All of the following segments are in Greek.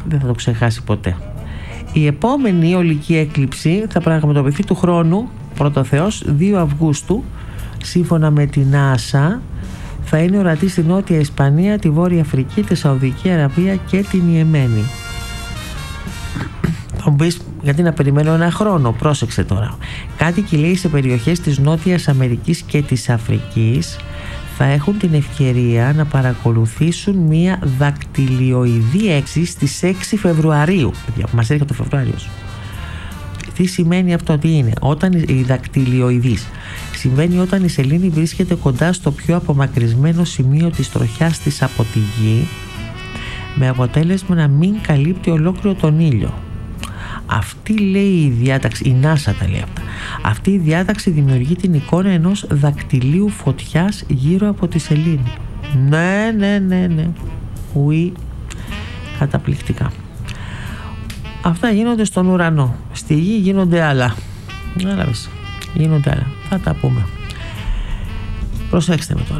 δεν θα το ξεχάσει ποτέ. Η επόμενη ολική έκλειψη θα πραγματοποιηθεί του χρόνου, πρώτο Θεός, 2 Αυγούστου, σύμφωνα με την NASA. Θα είναι ορατή στη Νότια Ισπανία, τη Βόρεια Αφρική, τη Σαουδική Αραβία και την Ιεμένη. Θα μου πεις, γιατί να περιμένω ένα χρόνο? Πρόσεξε τώρα. Κάτοικοι, λέει, σε περιοχές της Νότιας Αμερικής και της Αφρικής θα έχουν την ευκαιρία να παρακολουθήσουν μία δακτυλιοειδή έξι στις 6 Φεβρουαρίου. Μας έρχεται το Φεβρουάριος. Τι σημαίνει αυτό, τι είναι? Όταν η δακτυλιοειδής συμβαίνει όταν η σελήνη βρίσκεται κοντά στο πιο απομακρυσμένο σημείο της τροχιάς της από τη Γη, με αποτέλεσμα να μην καλύπτει ολόκληρο τον ήλιο. Αυτή, λέει, η διάταξη, η NASA τα λέει αυτά, αυτή η διάταξη δημιουργεί την εικόνα ενός δακτυλίου φωτιάς γύρω από τη σελήνη. Ναι. Ουί, καταπληκτικά. Αυτά γίνονται στον ουρανό. Στη Γη γίνονται άλλα. Γίνονται άλλα. Θα τα πούμε. Προσέξτε με τώρα.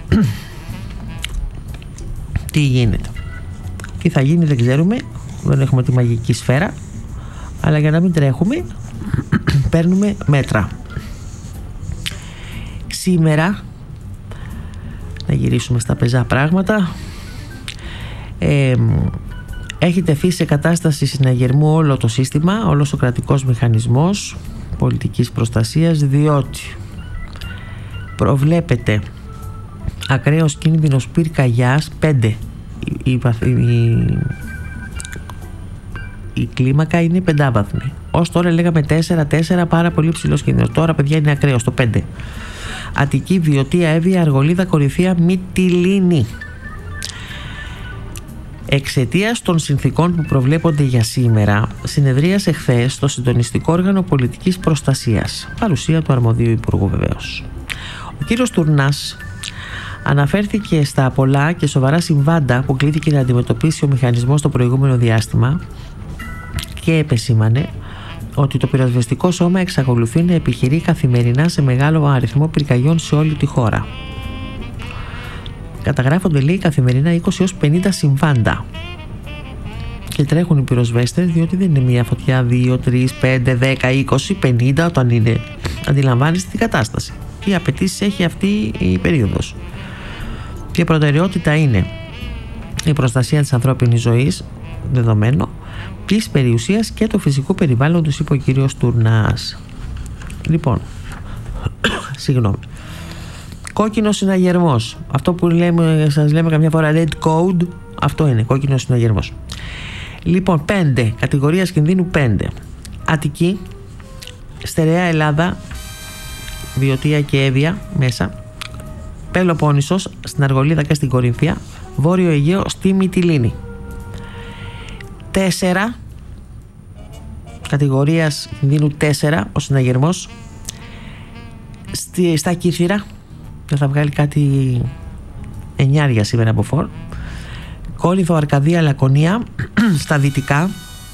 Τι γίνεται? Τι θα γίνει δεν ξέρουμε. Δεν έχουμε τη μαγική σφαίρα. Αλλά για να μην τρέχουμε, παίρνουμε μέτρα. Σήμερα, να γυρίσουμε στα πεζά πράγματα, έχει τεθεί σε κατάσταση συναγερμού όλο το σύστημα, όλος ο κρατικός μηχανισμός πολιτικής προστασίας, διότι προβλέπεται ακραίος κίνδυνος πυρκαγιάς 5. Η κλίμακα είναι 5βάθμη. Ως τώρα λέγαμε 4, πάρα πολύ ψηλός κίνδυνος. Τώρα, παιδιά, είναι ακραίος το 5. Αττική, Βιωτία, Εύβοια, Αργολίδα, Κορυθία, Μυτιλήνη. Εξαιτίας των συνθήκων που προβλέπονται για σήμερα, συνεδρίασε χθες το Συντονιστικό Όργανο Πολιτικής Προστασίας, παρουσία του αρμοδίου υπουργού βεβαίως. Ο κύριος Τουρνάς αναφέρθηκε στα πολλά και σοβαρά συμβάντα που κλήθηκε να αντιμετωπίσει ο μηχανισμός το προηγούμενο διάστημα και επεσήμανε ότι το πυροσβεστικό σώμα εξακολουθεί να επιχειρεί καθημερινά σε μεγάλο αριθμό πυρκαγιών σε όλη τη χώρα. Καταγράφονται, λέει, καθημερινά 20 έως 50 συμβάντα και τρέχουν οι πυροσβέστες, διότι δεν είναι μία φωτιά, 2, 3, 5, 10, 20, 50 όταν είναι. Αντιλαμβάνεστε την κατάσταση. Τι απαιτήσεις έχει αυτή η περίοδος. Και η προτεραιότητα είναι η προστασία της ανθρώπινης ζωής, δεδομένο, της περιουσίας και του φυσικού περιβάλλοντος, είπε ο κύριος Τουρνάς. Λοιπόν, συγγνώμη. Κόκκινος συναγερμός. Αυτό που σας λέμε καμιά φορά red code, αυτό είναι, κόκκινος συναγερμός. Λοιπόν, 5, κατηγορίας κινδύνου 5. Αττική, Στερεά Ελλάδα, Βιωτία και Εύβοια μέσα. Πελοπόννησος, στην Αργολίδα και στην Κορινθία. Βόρειο Αιγαίο, στη Μυτιλήνη. 4, κατηγορίας κινδύνου 4, ο συναγερμός στα Κύθυρα. Δεν θα βγάλει κάτι 9 σήμερα από φόρ. Κόρινθο, Αρκαδία, Λακωνία. Στα δυτικά,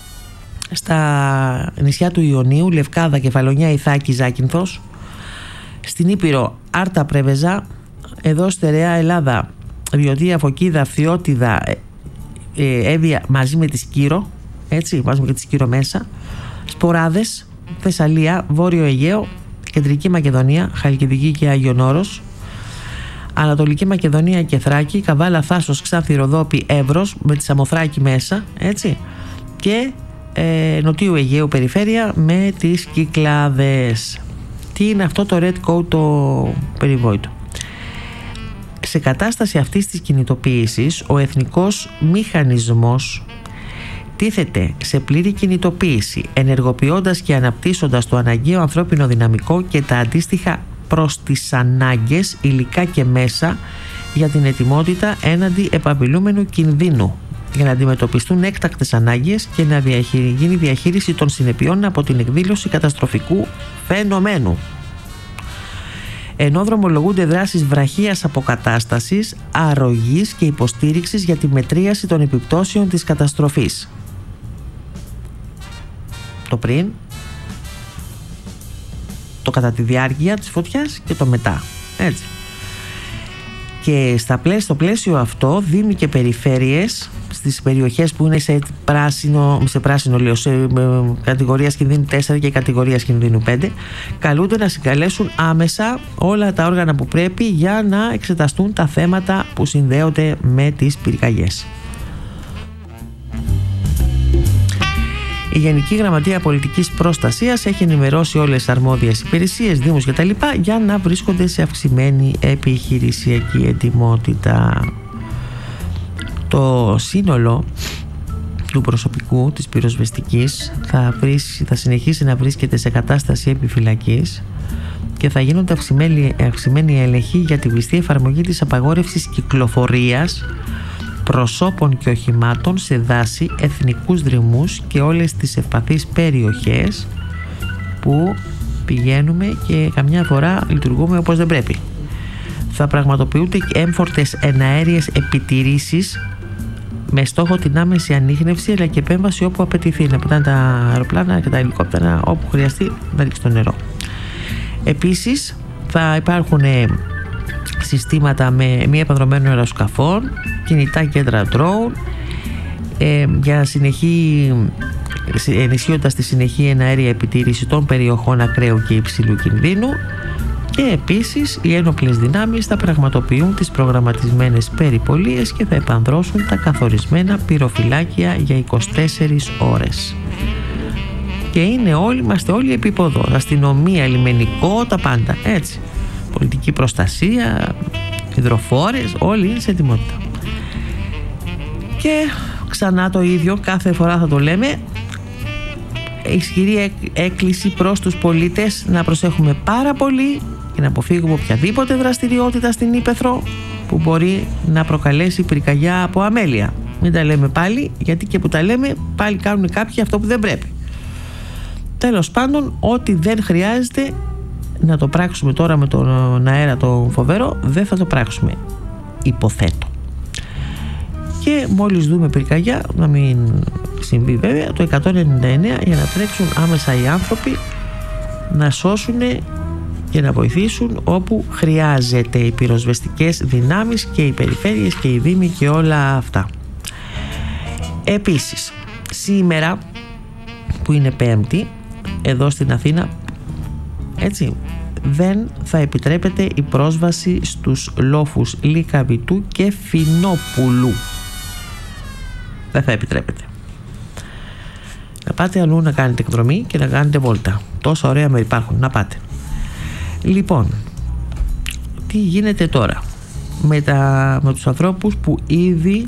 στα νησιά του Ιωνίου, Λευκάδα, Κεφαλονιά, Ιθάκη, Ζάκυνθος. Στην Ήπειρο, Άρτα, Πρεβεζά. Εδώ Στερεά Ελλάδα, Βιωτία, Φωκίδα, Φθιώτιδα, Εύβοια μαζί με τη Σκύρο, έτσι, βάζουμε και τη Σκύρο μέσα. Σποράδες, Θεσσαλία, Βόρειο Αιγαίο, Κεντρική Μακεδονία, Χαλκιδική και Άγιον Όρος. Ανατολική Μακεδονία και Θράκη, Καβάλα, Θάσος, Ξάνθη, Ροδόπη, Εύρος με τη Σαμοθράκη μέσα, έτσι, και Νοτιού Αιγαίου περιφέρεια με τις Κυκλάδες. Τι είναι αυτό το red code το περιβόητο? Σε κατάσταση αυτής της κινητοποίησης, ο εθνικός μηχανισμός τίθεται σε πλήρη κινητοποίηση, ενεργοποιώντας και αναπτύσσοντας το αναγκαίο ανθρώπινο δυναμικό και τα αντίστοιχα προς τις ανάγκες υλικά και μέσα για την ετοιμότητα έναντι επαπειλούμενου κινδύνου, για να αντιμετωπιστούν έκτακτες ανάγκες και να γίνει διαχείριση των συνεπειών από την εκδήλωση καταστροφικού φαινομένου. Ενώ δρομολογούνται δράσεις βραχίας αποκατάστασης, αρρωγής και υποστήριξης για τη μετρίαση των επιπτώσεων της καταστροφής. Το πριν, το κατά τη διάρκεια της φωτιάς και το μετά, έτσι. Και στο πλαίσιο αυτό, δήμοι και περιφέρειες στις περιοχές που είναι σε πράσινο λέω, σε κατηγορία κινδύνου 4 και κατηγορία κινδύνου 5, καλούνται να συγκαλέσουν άμεσα όλα τα όργανα που πρέπει για να εξεταστούν τα θέματα που συνδέονται με τις πυρκαγιές. Η Γενική Γραμματεία Πολιτικής Προστασίας έχει ενημερώσει όλες τις αρμόδιες υπηρεσίες, δήμους κτλ. Για να βρίσκονται σε αυξημένη επιχειρησιακή ετοιμότητα. Το σύνολο του προσωπικού της πυροσβεστικής θα συνεχίσει να βρίσκεται σε κατάσταση επιφυλακής και θα γίνονται αυξημένοι έλεγχοι για τη πιστή εφαρμογή της απαγόρευσης κυκλοφορίας προσώπων και οχημάτων σε δάση, εθνικούς δρυμούς και όλες τις ευπαθείς περιοχές που πηγαίνουμε και καμιά φορά λειτουργούμε όπως δεν πρέπει. Θα πραγματοποιούνται έμφορτες εναέριες επιτηρήσεις με στόχο την άμεση ανίχνευση αλλά και επέμβαση όπου απαιτηθεί, να πετάνε τα αεροπλάνα και τα ελικόπτερα όπου χρειαστεί να ρίξει το νερό. Επίσης θα υπάρχουν συστήματα με μη επανδρομένων αεροσκαφών, κινητά κέντρα drone για ενισχύοντας τη συνεχή εναέρια επιτήρηση των περιοχών ακραίου και υψηλού κινδύνου, και επίσης οι ένοπλες δυνάμεις θα πραγματοποιούν τις προγραμματισμένες περιπολίες και θα επανδρώσουν τα καθορισμένα πυροφυλάκια για 24 ώρες. Και είμαστε όλοι επίποδο, αστυνομία, λιμενικό, τα πάντα, έτσι. Πολιτική προστασία, υδροφόρες, όλοι είναι σε ετοιμότητα. Και ξανά το ίδιο, κάθε φορά θα το λέμε, ισχυρή έκκληση προς τους πολίτες να προσέχουμε πάρα πολύ και να αποφύγουμε οποιαδήποτε δραστηριότητα στην ύπαιθρο που μπορεί να προκαλέσει πυρκαγιά από αμέλεια. Μην τα λέμε πάλι, γιατί και που τα λέμε πάλι κάνουν κάποιοι αυτό που δεν πρέπει. Τέλος πάντων, ό,τι δεν χρειάζεται να το πράξουμε τώρα με τον αέρα τον φοβερό, δεν θα το πράξουμε, υποθέτω. Και μόλις δούμε πυρκαγιά, να μην συμβεί βέβαια, το 199 για να τρέξουν άμεσα οι άνθρωποι να σώσουν και να βοηθήσουν όπου χρειάζεται, οι πυροσβεστικές δυνάμεις και οι περιφέρειες και οι δήμοι και όλα αυτά. Επίσης, σήμερα που είναι Πέμπτη, εδώ στην Αθήνα, έτσι, δεν θα επιτρέπεται η πρόσβαση στους λόφους Λυκαβητού και Φινόπουλου. Δεν θα επιτρέπεται. Να πάτε αλλού να κάνετε εκδρομή και να κάνετε βόλτα. Τόσα ωραία μέρη υπάρχουν, να πάτε. Λοιπόν, τι γίνεται τώρα με τους ανθρώπους που ήδη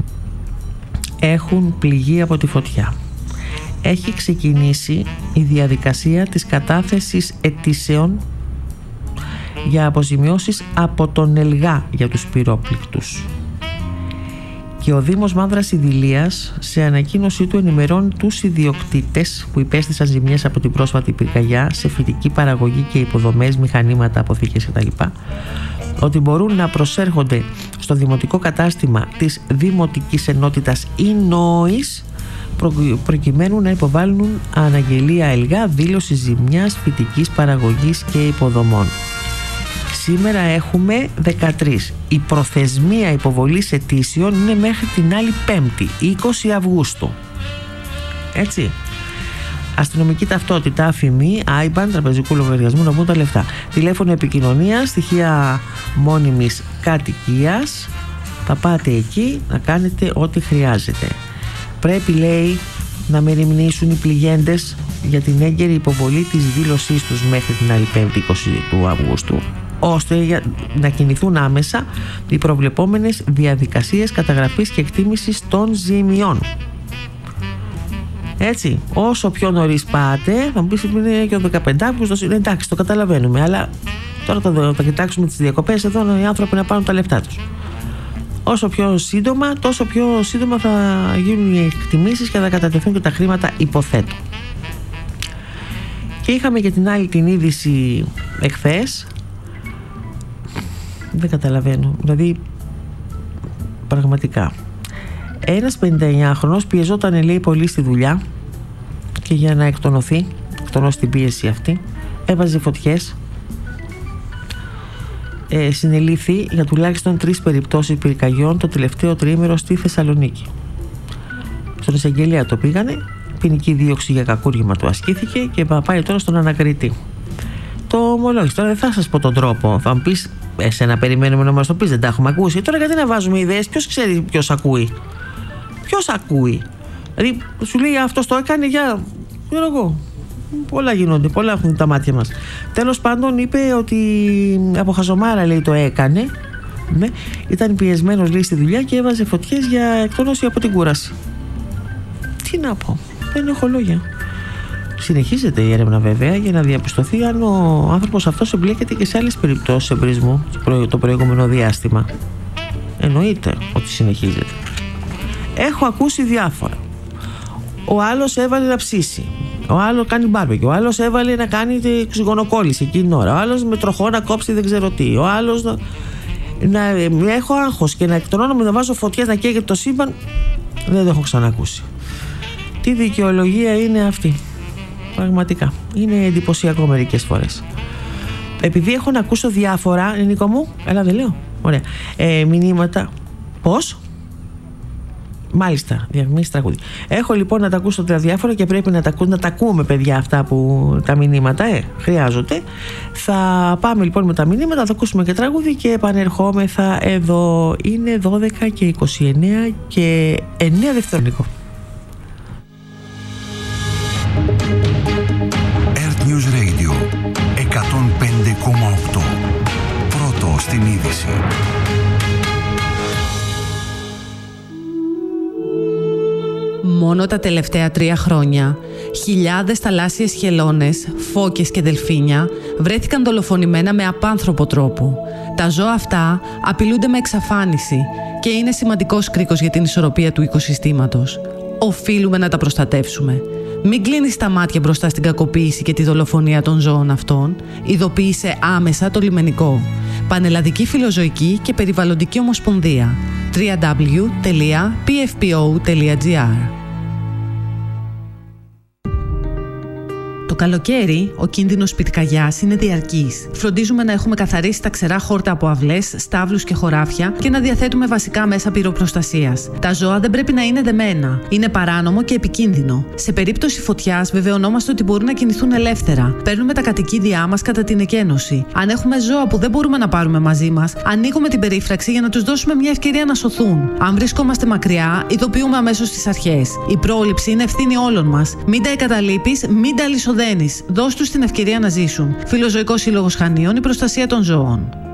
έχουν πληγεί από τη φωτιά? Έχει ξεκινήσει η διαδικασία της κατάθεσης αιτήσεων για αποζημιώσεις από τον ΕΛΓΑ για τους πυρόπληκτους. Και ο Δήμος Μάνδρας Ιδηλίας σε ανακοίνωσή του ενημερώνει τους ιδιοκτήτες που υπέστησαν ζημιές από την πρόσφατη πυρκαγιά σε φυτική παραγωγή και υποδομές, μηχανήματα, αποθήκες κτλ. Ότι μπορούν να προσέρχονται στο δημοτικό κατάστημα της Δημοτικής Ενότητας Ινόης προκειμένου να υποβάλουν αναγγελία ΕΛΓΑ δήλωση ζημιάς φυτικής παραγωγής και υποδομών. Σήμερα έχουμε 13. Η προθεσμία υποβολής αιτήσεων είναι μέχρι την άλλη Πέμπτη, 20 Αυγούστου. Έτσι. Αστυνομική ταυτότητα, αφημί, IBAN, τραπεζικού λογαριασμού, να βγουν τα λεφτά. Τηλέφωνο επικοινωνίας, στοιχεία μόνιμης κατοικίας. Θα πάτε εκεί να κάνετε ό,τι χρειάζεται. Πρέπει, λέει, να μεριμνήσουν οι πληγέντες για την έγκαιρη υποβολή της δήλωσής τους μέχρι την άλλη Πέμπτη, 20 του Αυγούστου, ώστε να κινηθούν άμεσα οι προβλεπόμενες διαδικασίες καταγραφής και εκτίμησης των ζημιών. Έτσι, όσο πιο νωρίς πάτε, θα μου πεις είναι και ο 15 Αύγουστος, εντάξει, το καταλαβαίνουμε, αλλά τώρα θα κοιτάξουμε τις διακοπές εδώ, οι άνθρωποι να πάρουν τα λεφτά τους. Όσο πιο σύντομα, τόσο πιο σύντομα θα γίνουν οι εκτιμήσεις και θα κατατεθούν και τα χρήματα, υποθέτω. Και είχαμε και την άλλη την είδηση εχθές. Δεν καταλαβαίνω, δηλαδή πραγματικά ένας 59χρονος πιεζόταν, λέει, πολύ στη δουλειά και για να εκτονώσει την πίεση αυτή έβαζε φωτιές. Συνελήφθη για τουλάχιστον 3 περιπτώσεις πυρκαγιών το τελευταίο τριήμερο στη Θεσσαλονίκη. στον εισαγγελέα το πήγανε, ποινική δίωξη για κακούργημα του ασκήθηκε και πάει τώρα στον ανακριτή. Το ομολόγησε. Τώρα δεν θα σας πω τον τρόπο. Θα μου πεις, εσένα περιμένουμε να μας το πεις, δεν τα έχουμε ακούσει. Τώρα γιατί να βάζουμε ιδέες, ποιος ξέρει ποιος ακούει. Ποιος ακούει. Δηλαδή σου λέει αυτός το έκανε για. Ξέρω εγώ. Πολλά γίνονται, πολλά έχουν τα μάτια μας. Τέλος πάντων είπε ότι από χαζομάρα λέει το έκανε. Ναι, ήταν πιεσμένος λέει στη δουλειά και έβαζε φωτιές για εκτόνωση από την κούραση. Τι να πω, δεν έχω λόγια. Συνεχίζεται η έρευνα βέβαια για να διαπιστωθεί αν ο άνθρωπος αυτός εμπλέκεται και σε άλλες περιπτώσεις εμπρισμού το προηγούμενο διάστημα. Εννοείται ότι συνεχίζεται. Έχω ακούσει διάφορα. Ο άλλος έβαλε να ψήσει. Ο άλλος κάνει μπάρμπεκι. Ο άλλος έβαλε να κάνει ξυγονοκόλληση εκείνη την ώρα. Ο άλλος με τροχό να κόψει δεν ξέρω τι. Ο άλλος να έχω άγχος και να εκτονώνομαι να βάζω φωτιές να καίγεται το σύμπαν. Δεν το έχω ξανακούσει. Τι δικαιολογία είναι αυτή. Πραγματικά. Είναι εντυπωσιακό μερικές φορές. Επειδή έχω να ακούσω διάφορα. Νίκο μου, έλα δεν λέω. Ωραία. Μηνύματα. Πώς? Μάλιστα, διαφημίσεις τραγούδι. Έχω λοιπόν να τα ακούσω τα διάφορα και πρέπει να τα ακούμε, παιδιά, αυτά που τα μηνύματα χρειάζονται. Θα πάμε λοιπόν με τα μηνύματα, θα ακούσουμε και τραγούδι και επανερχόμεθα εδώ. Είναι 12 και 29 και 9 δευτερόλεπτα. Earth News Radio 105,8. Πρώτο στην είδηση. Μόνο τα τελευταία 3 χρόνια, χιλιάδες θαλάσσιες χελώνες, φώκες και δελφίνια βρέθηκαν δολοφονημένα με απάνθρωπο τρόπο. Τα ζώα αυτά απειλούνται με εξαφάνιση και είναι σημαντικός κρίκος για την ισορροπία του οικοσυστήματος. Οφείλουμε να τα προστατεύσουμε. Μην κλείνεις τα μάτια μπροστά στην κακοποίηση και τη δολοφονία των ζώων αυτών. Ειδοποίησε άμεσα το λιμενικό. Πανελλαδική Φιλοζωική και Περιβαλλοντική Ομοσπονδία. www.pfpo.gr. Το καλοκαίρι, ο κίνδυνος πυρκαγιάς είναι διαρκής. Φροντίζουμε να έχουμε καθαρίσει τα ξερά χόρτα από αυλές, στάβλους και χωράφια και να διαθέτουμε βασικά μέσα πυροπροστασίας. Τα ζώα δεν πρέπει να είναι δεμένα. Είναι παράνομο και επικίνδυνο. Σε περίπτωση φωτιάς, βεβαιωνόμαστε ότι μπορούν να κινηθούν ελεύθερα. Παίρνουμε τα κατοικίδια μας κατά την εκένωση. Αν έχουμε ζώα που δεν μπορούμε να πάρουμε μαζί μας, ανοίγουμε την περίφραξη για να τους δώσουμε μια ευκαιρία να σωθούν. Αν βρισκόμαστε μακριά, ειδοποιούμε αμέσως τις αρχές. Η πρόληψη είναι ευθύνη όλων μας. Μην τα εγκαταλείπεις, μην τα αλυσοδένεις. Δώσ' τους την ευκαιρία να ζήσουν. Φιλοζωικός Σύλλογος Χανίων, η προστασία των ζώων.